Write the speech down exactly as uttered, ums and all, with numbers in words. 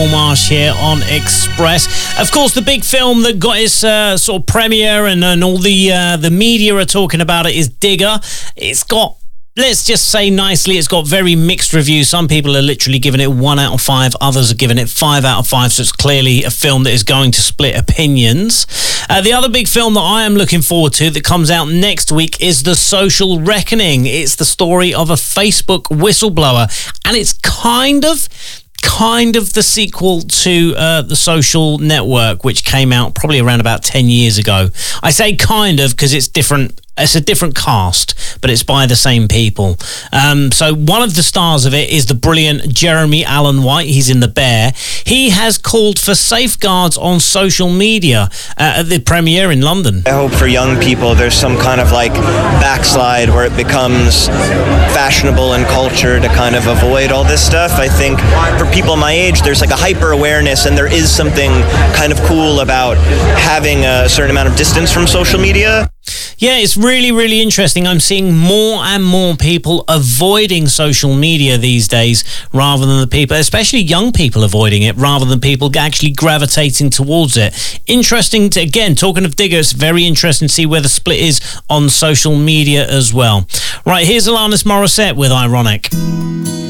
Marsh here on Express. Of course, the big film that got its uh, sort of premiere and, and all the uh, the media are talking about it is Digger. It's got, let's just say nicely, it's got very mixed reviews. Some people are literally giving it one out of five. Others are giving it five out of five. So it's clearly a film that is going to split opinions. Uh, the other big film that I am looking forward to that comes out next week is The Social Reckoning. It's the story of a Facebook whistleblower. And it's kind of... kind of the sequel to uh, The Social Network, which came out probably around about ten years ago. I say kind of because it's different. It's a different cast, but it's by the same people. Um, so one of the stars of it is the brilliant Jeremy Allen White. He's in The Bear. He has called for safeguards on social media uh, at the premiere in London. I hope for young people there's some kind of like backslide where it becomes fashionable in culture to kind of avoid all this stuff. I think for people my age, there's like a hyper awareness, and there is something kind of cool about having a certain amount of distance from social media. Yeah, it's really, really interesting. I'm seeing more and more people avoiding social media these days rather than the people, especially young people avoiding it rather than people actually gravitating towards it. Interesting to, again, talking of Digger, it's very interesting to see where the split is on social media as well. Right, here's Alanis Morissette with Ironic.